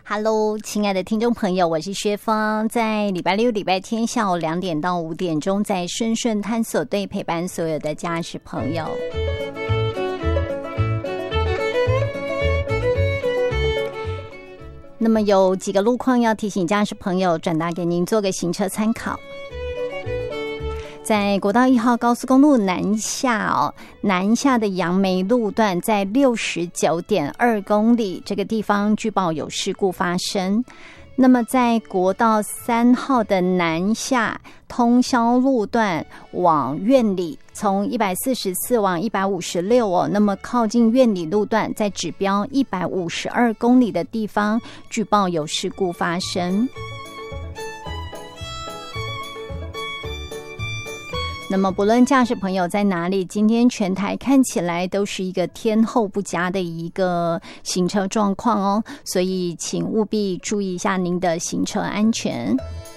Hello， 亲爱的听众朋友，我是薛芳，在礼拜六、礼拜天下午2点到5点钟，在顺顺探索队陪伴所有的驾驶朋友。那么有几个路况要提醒驾驶朋友转达给您做个行车参考。在国道1号高速公路南下南下的杨梅路段，在 69.2 公里这个地方据报有事故发生。那么在国道3号的南下通霄路段往苑里，从144往156那么靠近苑里路段，在指标152公里的地方据报有事故发生。那么不论驾驶朋友在哪里，今天全台看起来都是一个天候不佳的一个行车状况所以请务必注意一下您的行车安全。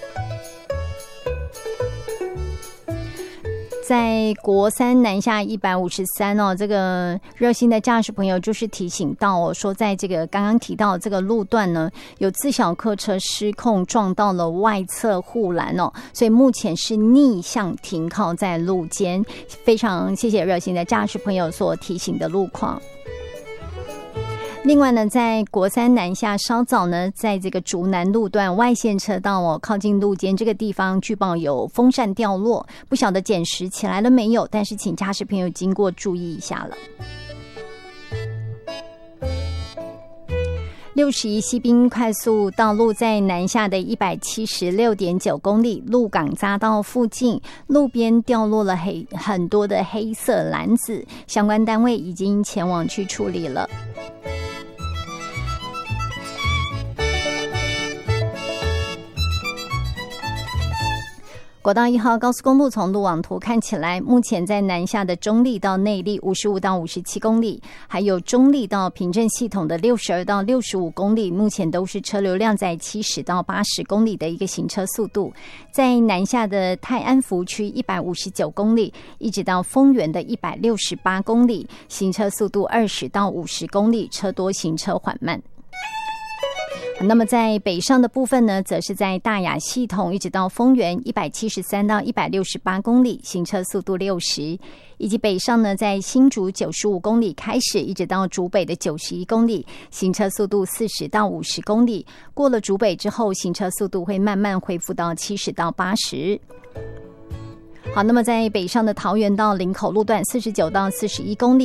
在国3南下153这个热心的驾驶朋友就是提醒到说在这个刚刚提到这个路段呢，有自小客车失控撞到了外侧护栏所以目前是逆向停靠在路肩，非常谢谢热心的驾驶朋友所提醒的路况。另外呢，在国3南下稍早呢，在这个竹南路段外线车道靠近路肩这个地方据报有风扇掉落，不晓得捡拾起来了没有，但是请驾驶朋友经过注意一下了。61西滨快速道路在南下的 176.9 公里鹿港匝道附近，路边掉落了很多的黑色篮子，相关单位已经前往去处理了。国道1号高速公路从路网图看起来，目前在南下的中立到内坜55到57公里，还有中立到平镇系统的62到65公里，目前都是车流量在70到80公里的一个行车速度。在南下的泰安福区159公里，一直到丰原的168公里，行车速度20到50公里，车多行车缓慢。那么在北上的部分呢，则是在大雅系统一直到丰原173到168公里，行车速度60，以及北上呢，在新竹95公里开始一直到竹北的91公里，行车速度40到50公里。过了竹北之后，行车速度会慢慢恢复到70到80。好，那么在北上的桃园到林口路段49到41公里。